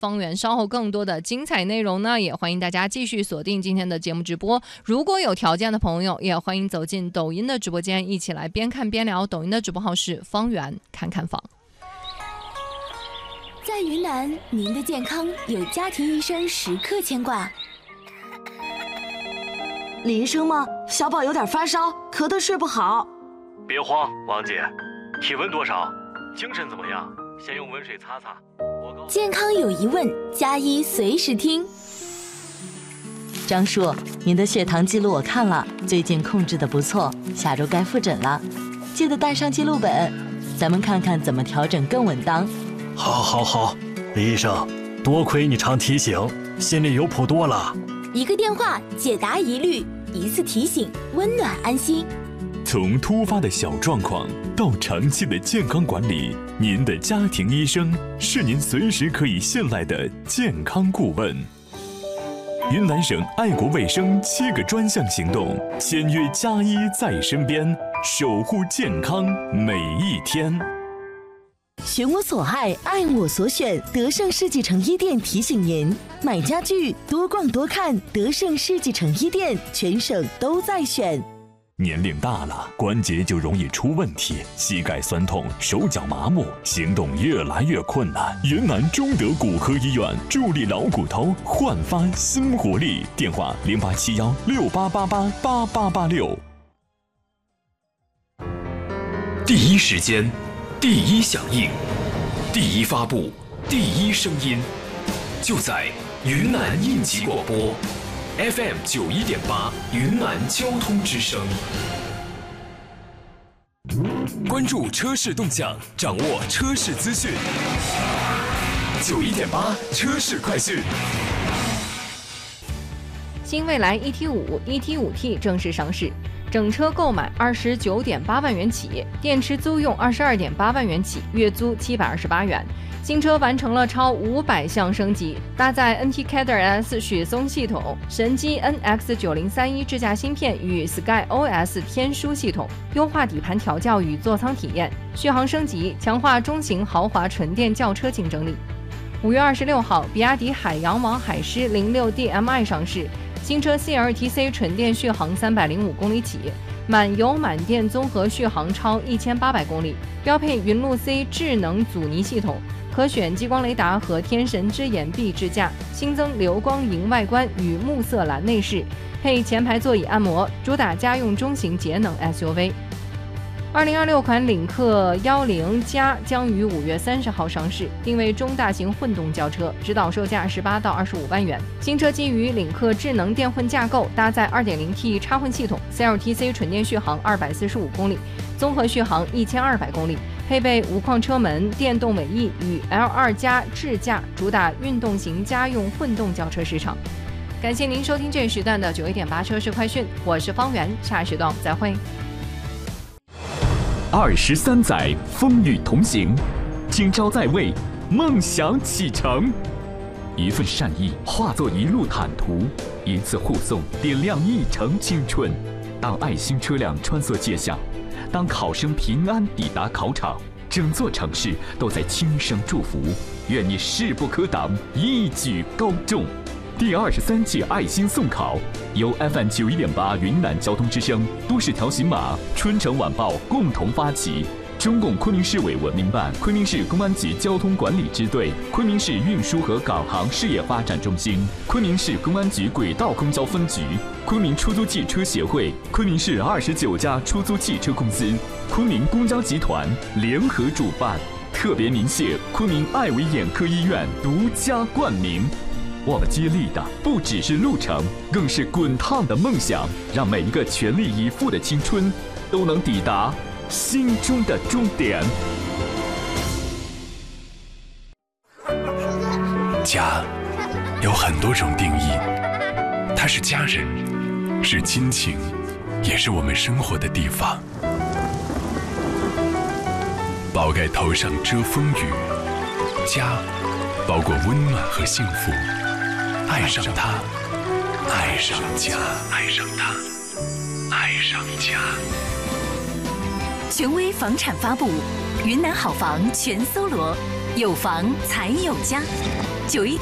方圆稍后更多的精彩内容呢，也欢迎大家继续锁定今天的节目直播。如果有条件的朋友，也欢迎走进抖音的直播间，一起来边看边聊。抖音的直播号是方圆看看房。 在云南，您的健康有家庭医生时刻牵挂。 李医生吗？小宝有点发烧，咳得睡不好。 别慌，王姐，体温多少？精神怎么样？先用温水擦擦。 健康有疑问，加医随时听。 张叔，您的血糖记录我看了，最近控制得不错，下周该复诊了，记得带上记录本，咱们看看怎么调整更稳当。 好，李医生，多亏你常提醒，心里有谱多了。 一个电话解答疑虑，一次提醒温暖安心。 从突发的小状况到长期的健康管理，您的家庭医生是您随时可以信赖的健康顾问。云南省爱国卫生7个专项行动，签约加医在身边，守护健康每一天。 选我所爱，爱我所选。德胜世纪城一店提醒您：买家具多逛多看，德胜世纪城一店全省都在选。 年龄大了，关节就容易出问题，膝盖酸痛，手脚麻木，行动越来越困难。云南中德骨科医院助力老骨头焕发新活力，电话087168888886。 第一时间，第一响应，第一发布，第一声音，就在云南应急广播 FM 91.8云南交通之声。关注车市动向，掌握车市资讯。91.8车市快讯。 新蔚来 ET5、ET5T 正式上市，整车购买29.8万元起，电池租用22.8万元起，月租728元。新车完成了超500项升级，搭载 NT Cadder S 雪松系统、神机 NX9031 智驾芯片与 Sky OS 天书系统，优化底盘调教与座舱体验，续航升级，强化中型豪华纯电轿车竞争力。5月26号，比亚迪海洋王海狮 06DMi 上市，新车 CLTC 纯电续航305公里起，满油满电综合续航超1800公里，标配云路 C 智能阻尼系统，可选激光雷达和天神之眼壁支架，新增流光银外观与木色蓝内饰，配前排座椅按摩，主打家用中型节能 SUV。2026款领克10加将于5月30号上市，定位中大型混动轿车，指导售价18到25万元。新车基于领克智能电混架构，搭载 2.0T 插混系统 ，CLTC 纯电续航245公里，综合续航1200公里，配备无框车门、电动尾翼与 L2 加智驾，主打运动型家用混动轿车市场。感谢您收听这一时段的91.8车市快讯，我是方圆，下时段再会。 23载风雨同行，今朝在位，梦想启程。一份善意化作一路坦途，一次护送点亮一程青春。当爱心车辆穿梭街巷，当考生平安抵达考场，整座城市都在轻声祝福。愿你势不可挡，一举高中。第23届爱心送考由 FM 91.8云南交通之声、都市调频码、春城晚报共同发起，中共昆明市委文明办、昆明市公安局交通管理支队、昆明市运输和港航事业发展中心、昆明市公安局轨道公交分局、昆明出租汽车协会、昆明市29家出租汽车公司、昆明公交集团联合主办，特别鸣谢昆明爱维眼科医院独家冠名。我们接力的不只是路程，更是滚烫的梦想，让每一个全力以赴的青春都能抵达心中的终点。 家有很多种定义，它是家人，是亲情，也是我们生活的地方。宝盖头上遮风雨，家包裹温暖和幸福。爱上它，爱上家，爱上它，爱上家。 权威房产发布，云南好房全搜罗，有房才有家。 9一。